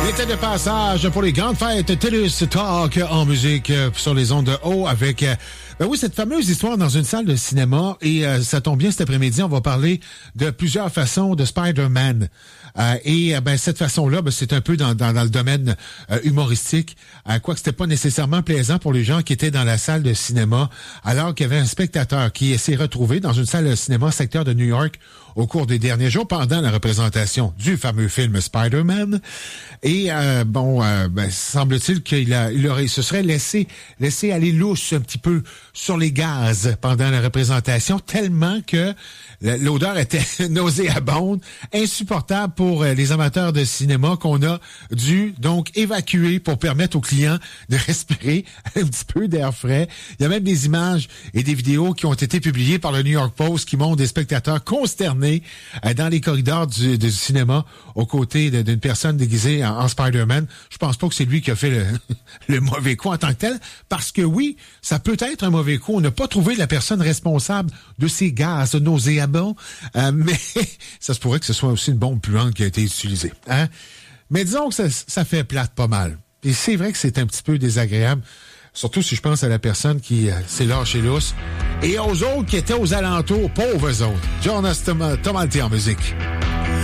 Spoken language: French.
Il était de passage pour les grandes fêtes TELUS Talk en musique sur les ondes de haut avec... Ben oui, cette fameuse histoire dans une salle de cinéma et ça tombe bien cet après-midi, on va parler de plusieurs façons de Spider-Man. Cette façon-là, c'est un peu dans le domaine humoristique, quoique c'était pas nécessairement plaisant pour les gens qui étaient dans la salle de cinéma, alors qu'il y avait un spectateur qui s'est retrouvé dans une salle de cinéma secteur de New York au cours des derniers jours pendant la représentation du fameux film Spider-Man. Et semble-t-il qu'il se serait laissé aller lousse un petit peu sur les gaz pendant la représentation, tellement que l'odeur était nauséabonde, insupportable pour les amateurs de cinéma qu'on a dû donc évacuer pour permettre aux clients de respirer un petit peu d'air frais. Il y a même des images et des vidéos qui ont été publiées par le New York Post qui montrent des spectateurs consternés dans les corridors du cinéma aux côtés d'une personne déguisée en Spider-Man. Je pense pas que c'est lui qui a fait le mauvais coup en tant que tel, parce que oui, ça peut être un mauvais coup. On n'a pas trouvé la personne responsable de ces gaz nauséabonds, mais ça se pourrait que ce soit aussi une bombe puante qui a été utilisée. Hein? Mais disons que ça fait plate pas mal. Et c'est vrai que c'est un petit peu désagréable, surtout si je pense à la personne qui s'est lâchée lousse, et aux autres qui étaient aux alentours, pauvres autres. Jonas Tomalty en musique.